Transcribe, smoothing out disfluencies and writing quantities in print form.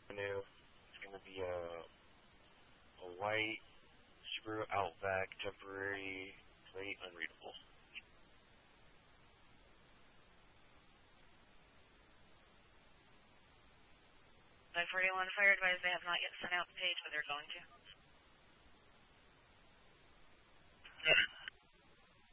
Avenue. It's going to be a white Subaru Outback temporary plate unreadable. 941 fire advised they have not yet sent out the page, but they're going to.